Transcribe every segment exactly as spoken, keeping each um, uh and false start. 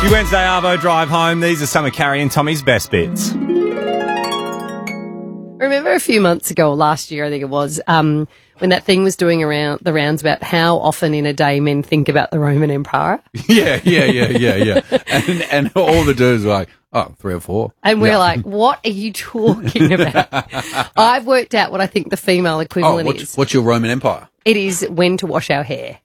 Your Wednesday Arvo drive home. These are some of Carrie and Tommy's best bits. Remember a few months ago, or last year I think it was, um, when that thing was doing around the rounds about how often in a day men think about the Roman Empire? Yeah, yeah, yeah, yeah, yeah. And, and all the dudes are like, oh, three or four. And we're Yeah. like, what are you talking about? I've worked out what I think the female Oh, equivalent what's, is. what's your Roman Empire? It is when to wash our hair.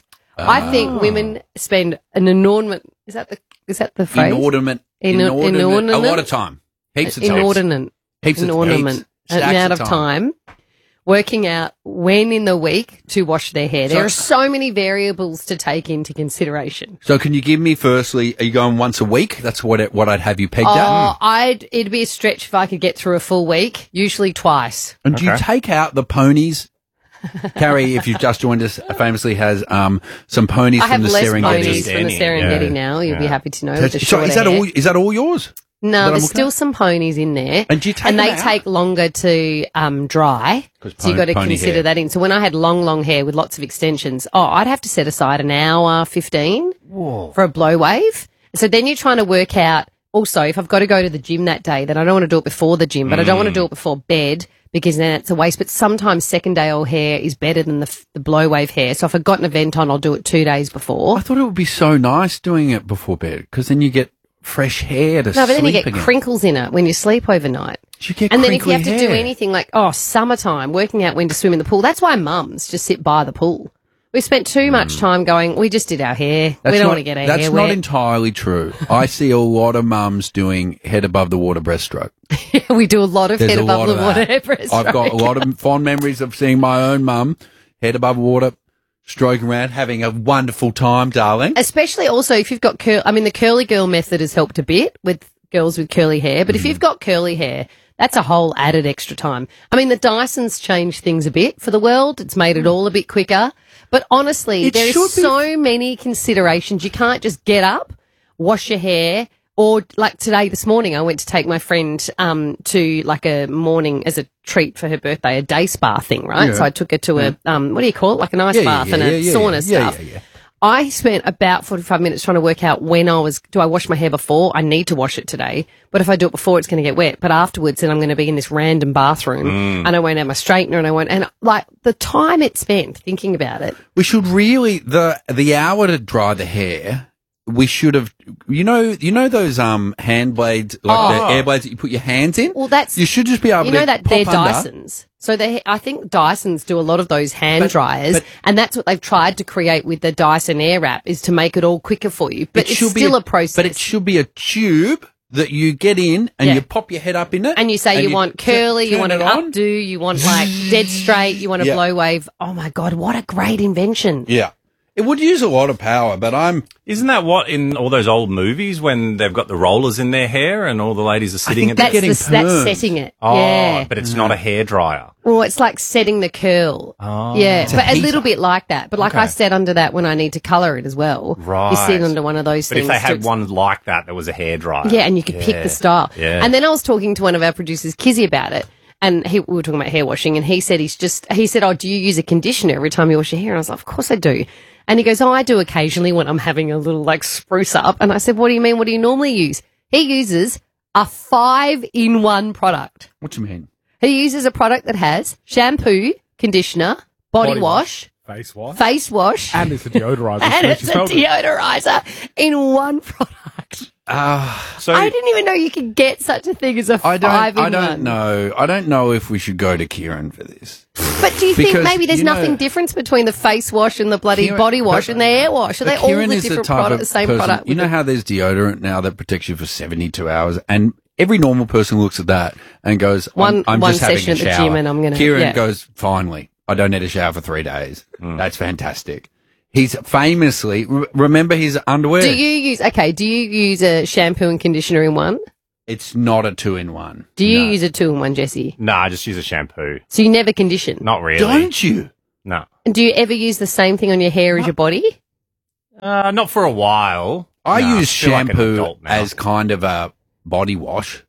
I Oh. think women spend an inordinate, is that the, is that the phrase? Inordinate, In- inordinate, inordinate? a lot of time. Heaps of time. Inordinate. Heaps of an ornament, heaps. an Stacks amount of of time. working out when in the week to wash their hair. So- There are so many variables to take into consideration. So can you give me, firstly, are you going once a week? That's what it, what I'd have you pegged Oh, at. I'd it'd be a stretch if I could get through a full week. Usually twice. And do you Okay. take out the ponies? Carrie, if you've just joined us, famously has um, some ponies I from have the less Serengeti. ponies from the Serengeti Yeah. now. You'll be Yeah. happy to know. So, with the so shorter is that hair. all? Is that all yours? No, that I'm there's looking still at? some ponies in there. And do you take and them they out? take longer to um, dry. 'Cause So you've pon- got to pony consider hair. that in. So when I had long, long hair with lots of extensions, oh, I'd have to set aside an hour, fifteen for a blow wave. So then you're trying to work out, also, if I've got to go to the gym that day, then I don't want to do it before the gym, but I don't want to do it before bed because then it's a waste. But sometimes second day old hair is better than the, f- the blow wave hair. So if I've got an event on, I'll do it two days before. I thought it would be so nice doing it before bed because then you get fresh hair to No, but then you sleep get again. crinkles in it when you sleep overnight. You get And then if you crinkly have to do hair. anything like, oh, summertime, working out when to swim in the pool, that's why mums just sit by the pool. We spent too much time going, we just did our hair. Hmm. That's we don't not- want to get our That's hair not wet. entirely true. I see a lot of mums doing head above the water breaststroke. We do a lot of There's head a above lot the of water that. breaststroke. I've got a lot of fond memories of seeing my own mum head above water, stroking around, having a wonderful time, darling. Especially also if you've got curl. I mean, the curly girl method has helped a bit with girls with curly hair, but if Hmm. you've got curly hair, that's a whole added extra time. I mean, the Dyson's changed things a bit for the world. It's made it all a bit quicker. But honestly, It there's should be- so many considerations. You can't just get up, wash your hair, or like today, this morning, I went to take my friend um, to like a morning as a treat for her birthday, a day spa thing, right? Yeah. So I took her to a, um, what do you call it? Like an ice Yeah, yeah, bath yeah, and a yeah, yeah, sauna yeah, stuff. yeah, yeah. I spent about forty-five minutes trying to work out when I was, do I wash my hair before? I need to wash it today. But if I do it before, it's going to get wet. But afterwards, then I'm going to be in this random bathroom Mm. and I won't have my straightener and I won't, and like the time it spent thinking about it. We should really the the hour to dry the hair. We should have, you know, you know those um hand blades, like Oh. the air blades that you put your hands in. Well, that's, You should just be able you to. know that pop they're under. Dysons. So they, I think Dysons do a lot of those hand But- dryers, but- and that's what they've tried to create with the Dyson Airwrap is to make it all quicker for you. But It it's should be still a, process. But it should be a tube that you get in and Yeah. you pop your head up in it. And you say you, want tu- curly, you turn want it an on. updo, you want like dead straight, you want a Yeah. blow wave. Oh my God, what a great invention. Yeah. It would use a lot of power, but I'm. Isn't that what in all those old movies when they've got the rollers in their hair and all the ladies are sitting think at they're That's, the... getting the, that's perms. setting it. Oh, yeah. but it's not a hairdryer. Well, it's like setting the curl. Oh. Yeah, It's a but a heater. little bit like that. But like Okay. I said under that when I need to colour it as well. Right. You sit under one of those But things. if they to had ex- one like that that was a hairdryer. Yeah, and you could pick Yeah. the style. Yeah. And then I was talking to one of our producers, Kizzy, about it. And he, we were talking about hair washing, and he said he's just, he said, oh, do you use a conditioner every time you wash your hair? And I was like, of course I do. And he goes, oh, I do occasionally when I'm having a little like spruce up. And I said, what do you mean? What do you normally use? He uses a five in one product. What do you mean? He uses a product that has shampoo, conditioner, body, Body wash, Face wash. face wash, And it's a deodorizer. and so it's she a smelled it. deodorizer in one product. Ah, So I didn't even know you could get such a thing as a I five don't. in I don't one. know. I don't know if we should go to Kieran for this. But do you think Because, maybe there's you know- nothing different between the face wash and the bloody Kieran- body wash but- and the hair wash? Are but they all Kieran the is different type product, of the same person- product? You know with how there's deodorant now that protects you for seventy-two hours, and every normal person looks at that and goes, I'm, One- I'm one just having session a at the shower. gym and I'm gonna- Kieran yeah. goes, finally, I don't need a shower for three days. That's fantastic. He's famously, re- remember his underwear? Do you use, okay, do you use a shampoo and conditioner in one? It's not a two-in-one. Do you No. use a two in one, Jesse? no, I just use a shampoo. So you never condition? Not really. Don't you? No. And do you ever use the same thing on your hair as your body? Uh, not for a while. I No, use feel like an shampoo adult now. as kind of a body wash.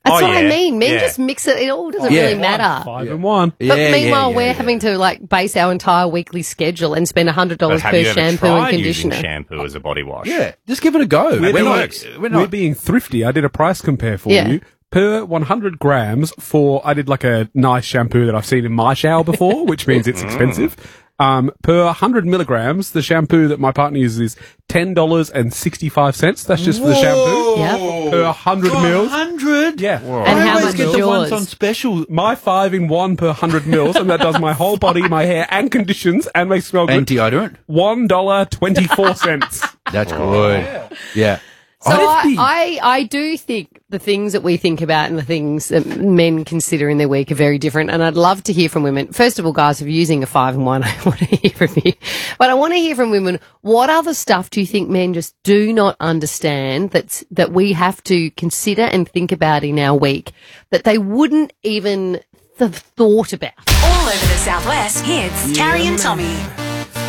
That's Oh, what I yeah. mean. Men Yeah. just mix it. It all doesn't Yeah. really matter. Five and one. But Yeah, meanwhile, yeah, we're yeah, having to like base our entire weekly schedule and spend one hundred But dollars have per you ever shampoo tried and using conditioner. shampoo as a body wash? Yeah, just give it a go. We're We're not, works. we're We're not, being thrifty. I did a price compare for Yeah. you. Per one hundred grams for, I did like a nice shampoo that I've seen in my shower before, which means it's expensive. Um, per one hundred milligrams, the shampoo that my partner uses is ten dollars and sixty-five cents. That's just for the shampoo. Yep. Per one hundred one mils. hundred? Yeah. And I how always much get is the ones yours? on special. My five in one per one hundred mils, and that does my whole body, my hair, and conditions, and makes me smell good. And deodorant? one dollar twenty-four cents. That's good. Yeah. So I, Thrifty. I, I do think the things that we think about and the things that men consider in their week are very different. And I'd love to hear from women. First of all, guys, if you're using a five and one, I want to hear from you. But I want to hear from women. What other stuff do you think men just do not understand that's, that we have to consider and think about in our week that they wouldn't even have thought about? All over the Southwest, it's Carrie and Tommy.